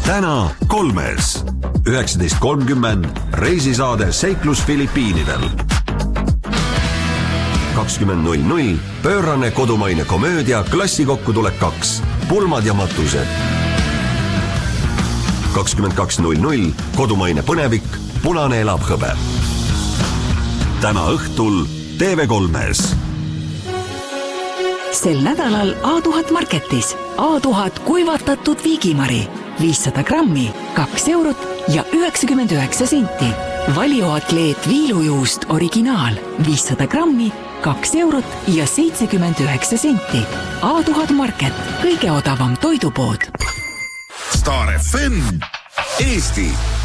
täna 3. 19.30 reisisaade Seiklus Filipiinidel. 20.00 pöörane kodumaine komöödia Klassikokkutulek 2. Pulmad ja matused. 22.00 kodumaine põnevik Punane elab hõbe. Täna õhtul TV3-s. Sel nädalal A1000 Marketis A1000 kuivatatud viigimari 500 grammi, 2 eurot ja 99 senti. Valioatleet viilujuust originaal 500 grammi, 2 eurot ja 79 senti. A1000 Market, kõige odavam toidupood. Star FM Eesti.